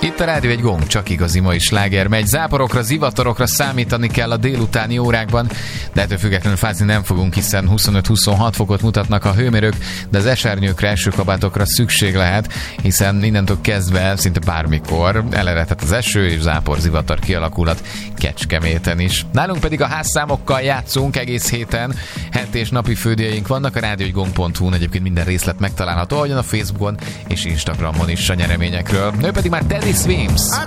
Itt a rádió egy gong, csak igazi mai sláger megy. Záporokra, zivatarokra számítani kell a délutáni órákban, de ettől függetlenül fázni nem fogunk, hiszen 25-26 fokot mutatnak a hőmérők, de az esernyőkre, esőkabátokra szükség lehet, hiszen innentől kezdve szinte bármikor eleredhet az eső, és zápor, zivatar kialakulhat Kecskeméten is. Nálunk pedig a házszámokkal játszunk egész héten, heti és napi fődjeink vannak, a rádióegygong.hu-n egyébként minden részlet megtalálható, ahogyan a Facebookon és Instagramon is a nyereményekről. Ő pedig már Teddy Swims.